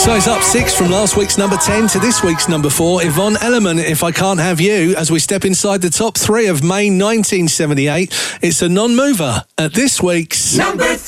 So it's up 6 from last week's number 10 to this week's number 4. Yvonne Elliman, If I Can't Have You, as we step inside the top 3 of May 1978. It's a non-mover at this week's number 3.